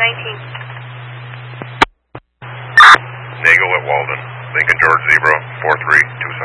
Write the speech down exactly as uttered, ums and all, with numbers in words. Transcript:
nineteen. Nago at Walden. Lincoln George Zebra, four three two